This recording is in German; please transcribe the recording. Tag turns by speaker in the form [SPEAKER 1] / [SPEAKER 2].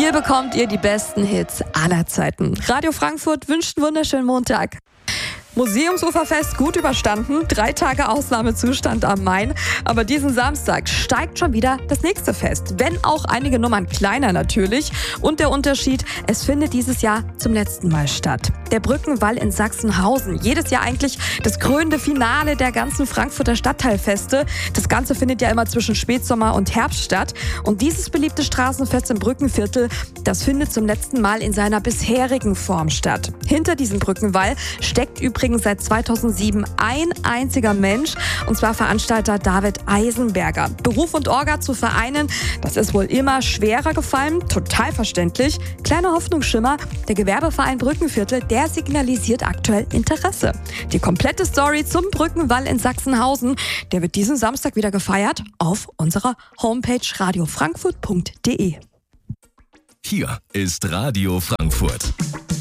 [SPEAKER 1] Hier bekommt ihr die besten Hits aller Zeiten. Radio Frankfurt wünscht einen wunderschönen Montag. Museumsuferfest gut überstanden, 3 Tage Ausnahmezustand am Main. Aber diesen Samstag steigt schon wieder das nächste Fest. Wenn auch einige Nummern kleiner natürlich. Und der Unterschied, es findet dieses Jahr zum letzten Mal statt. Der Brückenwall in Sachsenhausen. Jedes Jahr eigentlich das krönende Finale der ganzen Frankfurter Stadtteilfeste. Das Ganze findet ja immer zwischen Spätsommer und Herbst statt. Und dieses beliebte Straßenfest im Brückenviertel, das findet zum letzten Mal in seiner bisherigen Form statt. Hinter diesem Brückenwall steckt übrigens seit 2007 ein einziger Mensch, und zwar Veranstalter David Eisenberger. Beruf und Orga zu vereinen, das ist wohl immer schwerer gefallen, total verständlich. Kleiner Hoffnungsschimmer, der Gewerbeverein Brückenviertel, der signalisiert aktuell Interesse. Die komplette Story zum Brückenwall in Sachsenhausen, der wird diesen Samstag wieder gefeiert auf unserer Homepage radiofrankfurt.de.
[SPEAKER 2] Hier ist Radio Frankfurt.